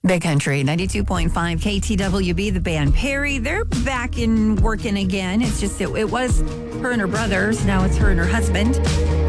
Big Country, 92.5 KTWB, the band Perry. They're back in working again. It's just, it was her and her brothers. Now it's her and her husband.